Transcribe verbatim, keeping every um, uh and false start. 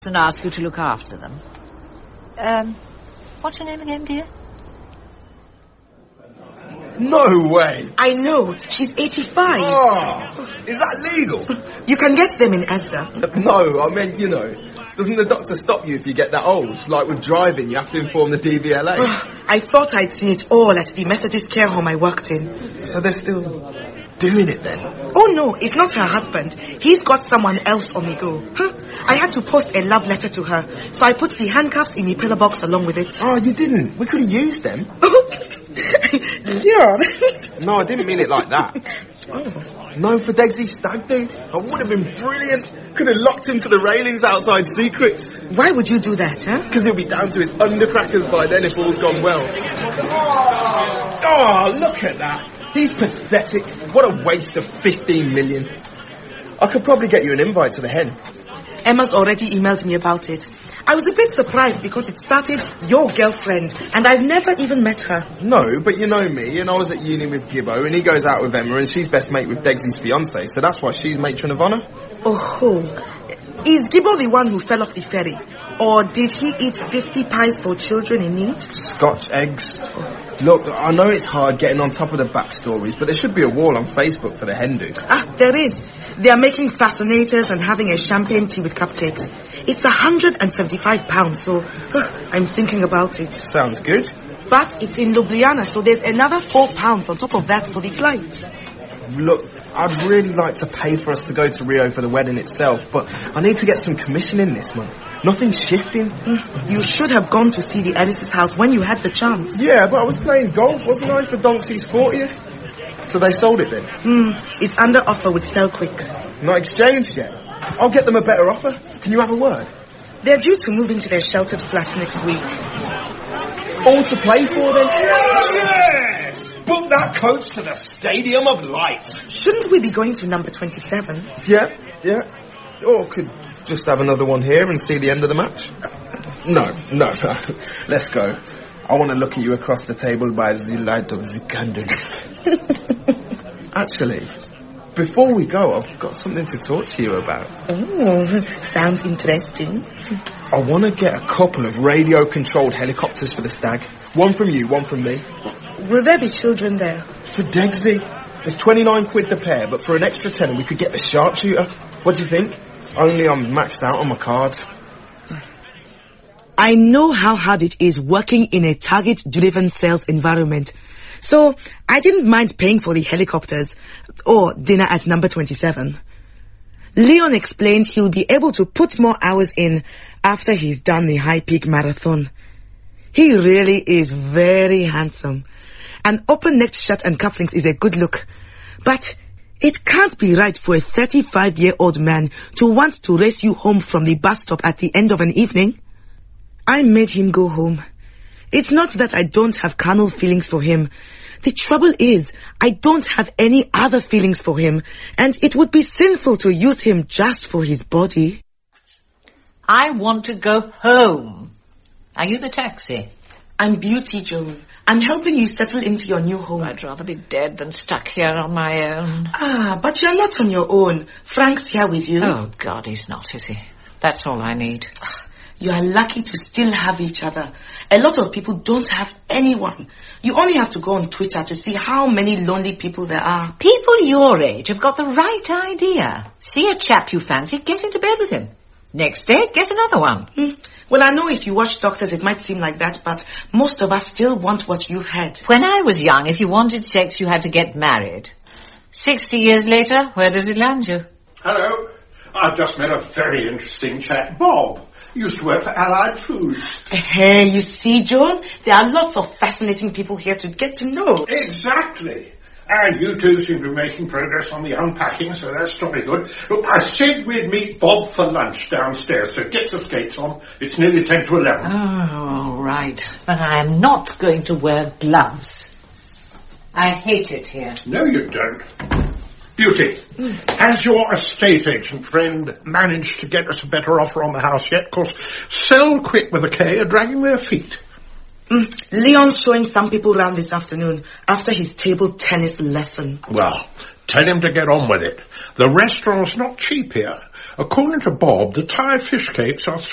and ask you to look after them. Um, what's your name again, dear? No way! I know. She's eighty-five. Oh, is that legal? You can get them in Asda. No, I meant, you know, doesn't the doctor stop you if you get that old? Like with driving, you have to inform the D V L A. I thought I'd seen it all at the Methodist care home I worked in. So they're still doing it then? Oh no, it's not her husband. He's got someone else on the go. Huh? I had to post a love letter to her, so I put the handcuffs in the pillar box along with it. Oh, you didn't? We could have used them. Leon. No, I didn't mean it like that. Oh. No, for Degsy's stag do. I would have been brilliant. Could have locked him to the railings outside Secrets. Why would you do that, huh? Because he'll be down to his undercrackers by then if all's gone well. Oh, look at that. He's pathetic. What a waste of fifteen million. I could probably get you an invite to the hen. Emma's already emailed me about it. I was a bit surprised because it started your girlfriend, and I've never even met her. No, but you know me, and I was at uni with Gibbo, and he goes out with Emma, and she's best mate with Degsy's fiancé, so that's why she's matron of honour. Oh, is Gibbo the one who fell off the ferry? Or did he eat fifty pies for children in need? Scotch eggs. Look, I know it's hard getting on top of the backstories, but there should be a wall on Facebook for the hen do. Ah, there is. They are making fascinators and having a champagne tea with cupcakes. It's one hundred seventy-five pounds, so uh, I'm thinking about it. Sounds good. But it's in Ljubljana, so there's another four pounds on top of that for the flight. Look, I'd really like to pay for us to go to Rio for the wedding itself, but I need to get some commission in this month. Nothing's shifting. Mm, you should have gone to see the Ellis's house when you had the chance. Yeah, but I was playing golf, wasn't I, for Donkey's fortieth? So they sold it then? Hmm, it's under offer with Sell Quick. Not exchanged yet? I'll get them a better offer. Can you have a word? They're due to move into their sheltered flat next week. All to play for then? Yes! Book that coach to the Stadium of Light. Shouldn't we be going to number twenty-seven? Yeah, yeah. Or could just have another one here and see the end of the match. No, no, let's go. I want to look at you across the table by the light of the candle. Actually, before we go, I've got something to talk to you about. Oh, sounds interesting. I want to get a couple of radio-controlled helicopters for the stag. One from you, one from me. Will there be children there? For Degsy. It's twenty-nine quid the pair, but for an extra tenner we could get the sharpshooter. What do you think? Only I'm maxed out on my cards. I know how hard it is working in a target-driven sales environment. So I didn't mind paying for the helicopters or dinner at number twenty-seven. Leon explained he'll be able to put more hours in after he's done the High Peak Marathon. He really is very handsome. An open-necked shirt and cufflinks is a good look. But it can't be right for a thirty-five-year-old man to want to race you home from the bus stop at the end of an evening. I made him go home. It's not that I don't have carnal feelings for him. The trouble is, I don't have any other feelings for him, and it would be sinful to use him just for his body. I want to go home. Are you the taxi? I'm Beauty, Joan. I'm helping you settle into your new home. I'd rather be dead than stuck here on my own. Ah, but you're not on your own. Frank's here with you. Oh, God, he's not, is he? That's all I need. You are lucky to still have each other. A lot of people don't have anyone. You only have to go on Twitter to see how many lonely people there are. People your age have got the right idea. See a chap you fancy, get into bed with him. Next day, get another one. Hmm. Well, I know if you watch Doctors, it might seem like that, but most of us still want what you've had. When I was young, if you wanted sex, you had to get married. Sixty years later, where does it land you? Hello. I've just met a very interesting chap, Bob. Used to work for Allied Foods. Hey, you see, John? There are lots of fascinating people here to get to know. Exactly. And you two seem to be making progress on the unpacking, so that's jolly good. Look, I said we'd meet Bob for lunch downstairs, so get your skates on. It's nearly ten to eleven. Oh, right. But I am not going to wear gloves. I hate it here. No, you don't. Beauty, mm. has your estate agent friend managed to get us a better offer on the house yet? Because Sell Quick with a K are dragging their feet. Mm. Leon's showing some people around this afternoon after his table tennis lesson. Well, tell him to get on with it. The restaurant's not cheap here. According to Bob, the Thai fish cakes are